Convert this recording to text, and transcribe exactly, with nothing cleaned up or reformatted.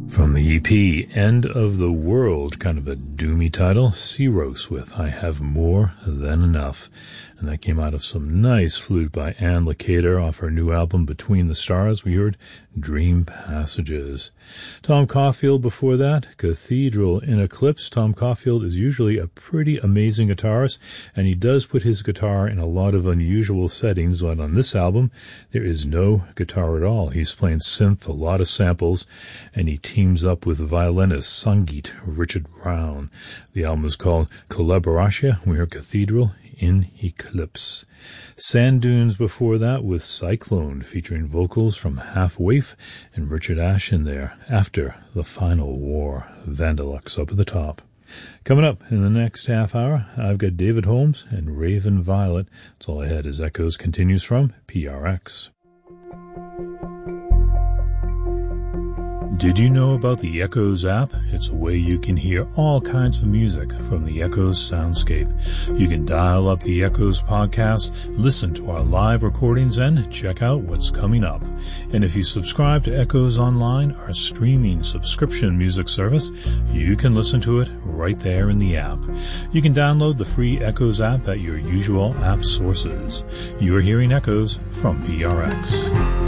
From the E P, End of the World, kind of a doomy title, Searos with I Have More Than Enough. And that came out of some nice flute by Anne Lakater off her new album Between the Stars. We heard Dream Passages. Tom Caulfield before that, Cathedral in Eclipse. Tom Caulfield is usually a pretty amazing guitarist, and he does put his guitar in a lot of unusual settings, but on this album, there is no guitar at all. He's playing synth, a lot of samples, and he teams up with violinist Sangeet Richard Brown. The album is called Collaboratia. We heard Cathedral in Eclipse. Sand Dunes before that with Cyclone, featuring vocals from Half Waif and Richard Ashe in there. After the Final War, Vandalux up at the top. Coming up in the next half hour, I've got David Holmes and Raven Violet. That's all I had as Echoes continues from P R X. Did you know about the Echoes app? It's a way you can hear all kinds of music from the Echoes soundscape. You can dial up the Echoes podcast, listen to our live recordings, and check out what's coming up. And if you subscribe to Echoes Online, our streaming subscription music service, you can listen to it right there in the app. You can download the free Echoes app at your usual app sources. You're hearing Echoes from P R X.